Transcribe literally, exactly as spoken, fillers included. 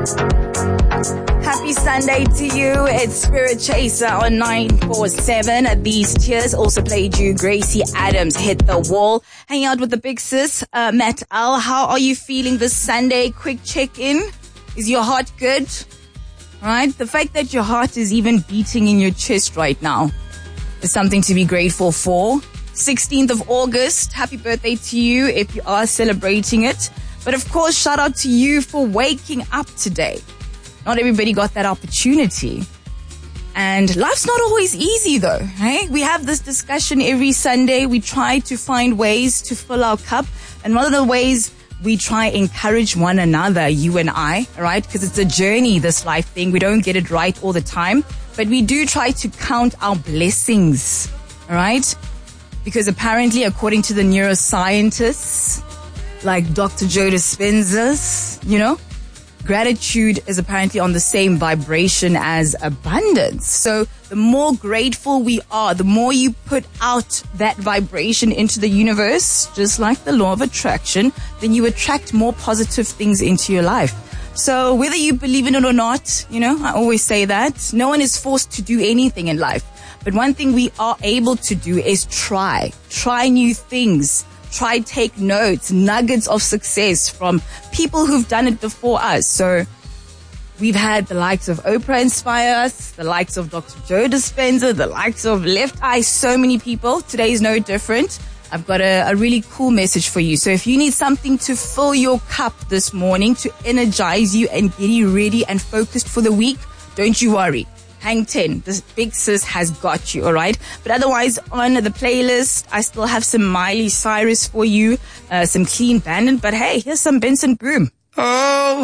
Happy Sunday to you. It's Spirit Chaser on nine four seven. These tears also played you Gracie Adams, Hit the Wall. Hanging out with the big sis, uh, Matt Al. How are you feeling this Sunday? Quick check-in. Is your heart good? Right? The fact that your heart is even beating in your chest right now is something to be grateful for. sixteenth of August. Happy birthday to you if you are celebrating it. But of course, shout out to you for waking up today. Not everybody got that opportunity. And life's not always easy though, right? We have this discussion every Sunday. We try to find ways to fill our cup. And one of the ways we try encourage one another, you and I, right? Because it's a journey, this life thing. We don't get it right all the time. But we do try to count our blessings, all right? Because apparently, according to the neuroscientists, like Doctor Joe Dispenza's, you know, gratitude is apparently on the same vibration as abundance. So the more grateful we are, the more you put out that vibration into the universe, just like the law of attraction, then you attract more positive things into your life. So whether you believe in it or not, you know, I always say that no one is forced to do anything in life. But one thing we are able to do is try, try new things. Try take notes, nuggets of success from people who've done it before us. So we've had the likes of Oprah inspire us, the likes of Doctor Joe Dispenza, the likes of Left Eye, so many people. Today is no different. I've got a, a really cool message for you. So if you need something to fill your cup this morning, to energize you and get you ready and focused for the week, don't you worry. Hang ten. This big sis has got you, all right? But otherwise, on the playlist, I still have some Miley Cyrus for you, uh, some Clean Bandit. But hey, here's some Benson Boom. Oh.